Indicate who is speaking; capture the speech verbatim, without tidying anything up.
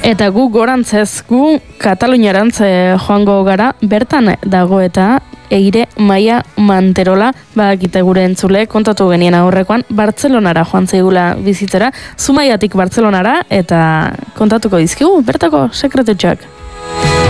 Speaker 1: Eta gu gorantzez, gu Kataluniarantz joango gara, bertan dago eta Eire Maia Manterola, badakite gure entzule, kontatu genien aurrekoan, Bartzelonara joan zeigula bizitzera, Zumaiatik Bartzelonara, eta kontatuko dizkigu, bertako sekretutxak.